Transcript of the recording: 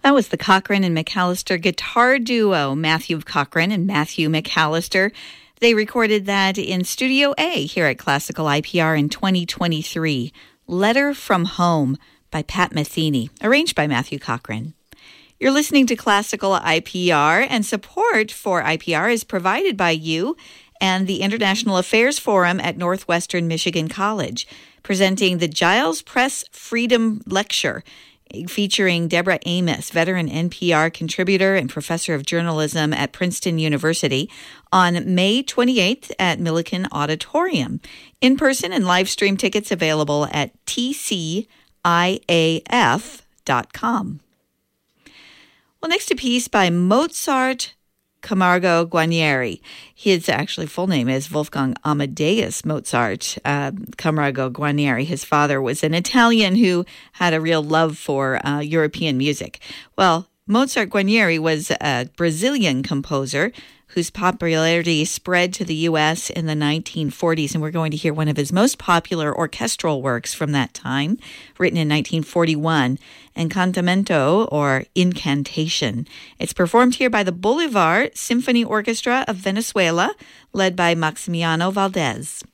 That was the Cochran and McAllister guitar duo, Matthew Cochran and Matthew McAllister. They recorded that in Studio A here at Classical IPR in 2023. Letter from Home by Pat Metheny, arranged by Matthew Cochran. You're listening to Classical IPR, and support for IPR is provided by you and the International Affairs Forum at Northwestern Michigan College, presenting the Giles Press Freedom Lecture, featuring Deborah Amos, veteran NPR contributor and professor of journalism at Princeton University, on May 28th at Millikan Auditorium. In-person and live stream tickets available at tciaf.com. Well, next a piece by Mozart Camargo Guarnieri. His actually full name is Wolfgang Amadeus Mozart Camargo Guarnieri. His father was an Italian who had a real love for European music. Well, Mozart Guarnieri was a Brazilian composer whose popularity spread to the U.S. in the 1940s, and we're going to hear one of his most popular orchestral works from that time, written in 1941, Encantamento, or Incantation. It's performed here by the Bolivar Symphony Orchestra of Venezuela, led by Maximiano Valdez.